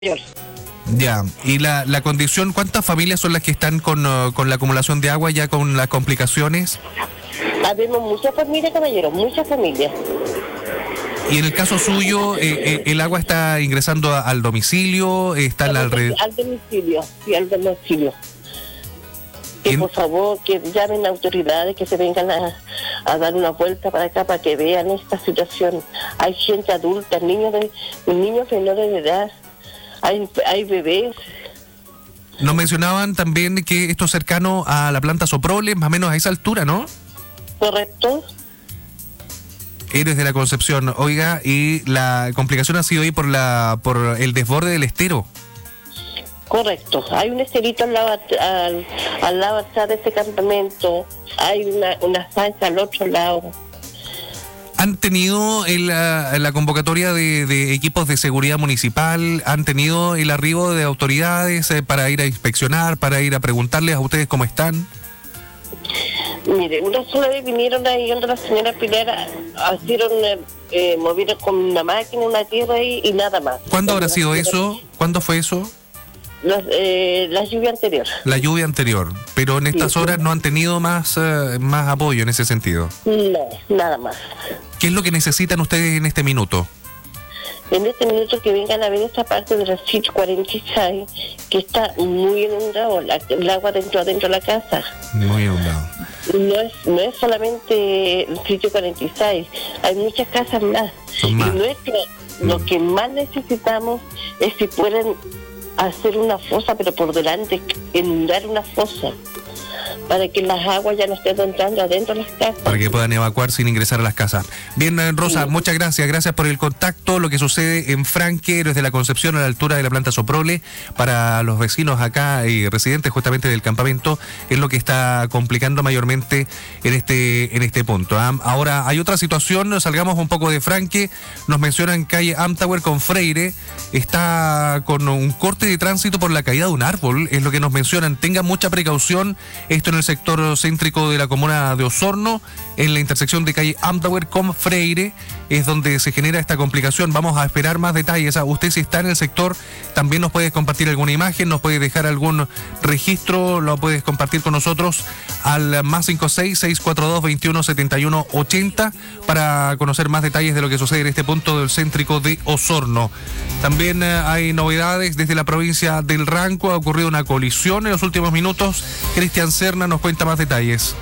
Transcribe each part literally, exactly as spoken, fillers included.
Ya, y la, la condición, ¿cuántas familias son las que están con, uh, con la acumulación de agua ya con las complicaciones? Habemos muchas familias, caballeros, muchas familias. Y en el caso suyo, eh, eh, ¿el agua está ingresando a, al domicilio? ¿Está en la alrededor? Al domicilio, sí, al domicilio. Que En... por favor, que llamen a autoridades, que se vengan a, a dar una vuelta para acá para que vean esta situación. Hay gente adulta, niños de niños menores de edad, hay, hay bebés. Nos mencionaban también que esto es cercano a la planta Soprole, más o menos a esa altura, ¿no? ¿Correcto? Eres de la Concepción, oiga, y la complicación ha sido ahí por la por el desborde del estero. Correcto, hay un esterito al lado, al, al lado atrás de ese campamento, hay una, una zanja al otro lado. ¿Han tenido el, la, la convocatoria de, de equipos de seguridad municipal? ¿Han tenido el arribo de autoridades eh, para ir a inspeccionar, para ir a preguntarles a ustedes cómo están? Mire, una sola vez vinieron ahí donde la señora Pilar, hicieron, eh, movieron con una máquina, una tierra ahí y nada más. ¿Cuándo habrá sido eso? ¿Cuándo fue eso? La, eh, la lluvia anterior. La lluvia anterior, pero en estas sí, horas sí. no han tenido más, uh, más apoyo en ese sentido. No, nada más. ¿Qué es lo que necesitan ustedes en este minuto? En este minuto que vengan a ver esta parte de la sitio cuarenta y seis, que está muy inundado, la, el agua dentro adentro de la casa. Muy inundado. No es, no es solamente el sitio cuarenta y seis, hay muchas casas más. Son más. Y nuestro, mm. lo que más necesitamos es si pueden hacer una fosa, pero por delante, inundar una fosa, para que las aguas ya no estén entrando adentro de las casas. Para que puedan evacuar sin ingresar a las casas. Bien, Rosa, sí. Muchas gracias. Gracias por el contacto. Lo que sucede en Franque, desde la Concepción a la altura de la planta Soprole, para los vecinos acá y residentes justamente del campamento, es lo que está complicando mayormente en este en este punto. ¿eh? Ahora, hay otra situación. Salgamos un poco de Franque. Nos mencionan calle Amtower con Freire. Está con un corte de tránsito por la caída de un árbol. Es lo que nos mencionan. Tengan mucha precaución. Esto en el sector céntrico de la comuna de Osorno, en la intersección de calle Amtower con Freire, es donde se genera esta complicación. Vamos a esperar más detalles. Usted, si está en el sector, también nos puede compartir alguna imagen, nos puede dejar algún registro, lo puedes compartir con nosotros al más cinco seis, seis cuatro dos, veintiuno setenta y uno ochenta para conocer más detalles de lo que sucede en este punto del céntrico de Osorno. También eh, hay novedades desde la provincia del Ranco. Ha ocurrido una colisión en los últimos minutos. Cristian Serna nos cuenta más detalles.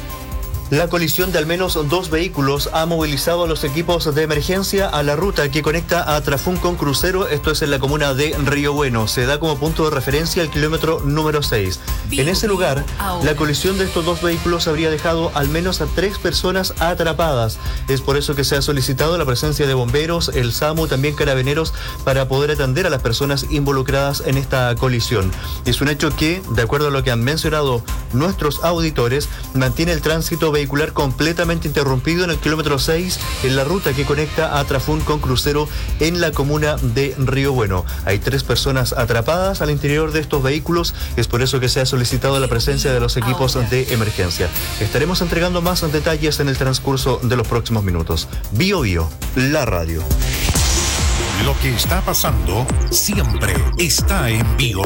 La colisión de al menos dos vehículos ha movilizado a los equipos de emergencia a la ruta que conecta a Trafún con Crucero, esto es en la comuna de Río Bueno. Se da como punto de referencia el kilómetro número seis. En ese lugar, la colisión de estos dos vehículos habría dejado al menos a tres personas atrapadas. Es por eso que se ha solicitado la presencia de bomberos, el SAMU, también carabineros, para poder atender a las personas involucradas en esta colisión. Es un hecho que, de acuerdo a lo que han mencionado nuestros auditores, mantiene el tránsito vehicular completamente interrumpido en el kilómetro seis, en la ruta que conecta a Trafún con Crucero en la comuna de Río Bueno. Hay tres personas atrapadas al interior de estos vehículos, es por eso que se ha solicitado la presencia de los equipos de emergencia. Estaremos entregando más detalles en el transcurso de los próximos minutos. Bio Bio, la radio. Lo que está pasando siempre está en Bio.